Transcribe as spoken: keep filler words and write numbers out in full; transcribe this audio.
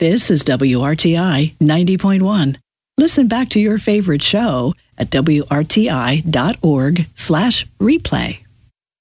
This is W R T I ninety point one. Listen back to your favorite show at W R T I dot org slash replay.